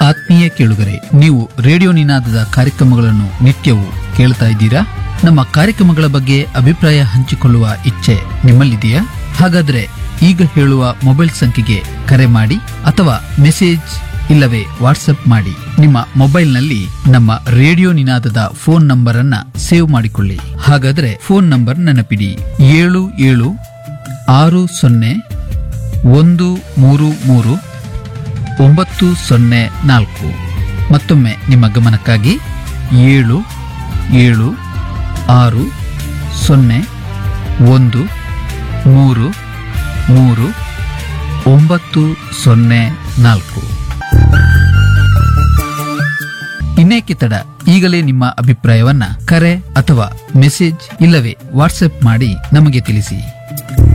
ಆತ್ಮೀಯ ಕೇಳುಗರೆ, ನೀವು ರೇಡಿಯೋ ನಿನಾದದ ಕಾರ್ಯಕ್ರಮಗಳನ್ನು ನಿತ್ಯವೂ ಕೇಳ್ತಾ ಇದ್ದೀರಾ? ನಮ್ಮ ಕಾರ್ಯಕ್ರಮಗಳ ಬಗ್ಗೆ ಅಭಿಪ್ರಾಯ ಹಂಚಿಕೊಳ್ಳುವ ಇಚ್ಛೆ ನಿಮ್ಮಲ್ಲಿದೆಯಾ? ಹಾಗಾದ್ರೆ ಈಗ ಹೇಳುವ ಮೊಬೈಲ್ ಸಂಖ್ಯೆಗೆ ಕರೆ ಮಾಡಿ ಅಥವಾ ಮೆಸೇಜ್ ಇಲ್ಲವೇ ವಾಟ್ಸ್ಆಪ್ ಮಾಡಿ. ನಿಮ್ಮ ಮೊಬೈಲ್ನಲ್ಲಿ ನಮ್ಮ ರೇಡಿಯೋ ನಿನಾದದ ಫೋನ್ ನಂಬರ್ ಅನ್ನ ಸೇವ್ ಮಾಡಿಕೊಳ್ಳಿ. ಹಾಗಾದ್ರೆ ಫೋನ್ ನಂಬರ್ ನೆನಪಿಡಿ: 7760133904. ಮತ್ತೊಮ್ಮೆ ನಿಮ್ಮ ಗಮನಕ್ಕಾಗಿ 7760133904. ಇನ್ನೇಕೆ ತಡ, ಈಗಲೇ ನಿಮ್ಮ ಅಭಿಪ್ರಾಯವನ್ನ ಕರೆ ಅಥವಾ ಮೆಸೇಜ್ ಇಲ್ಲವೇ ವಾಟ್ಸ್ಆಪ್ ಮಾಡಿ ನಮಗೆ ತಿಳಿಸಿ.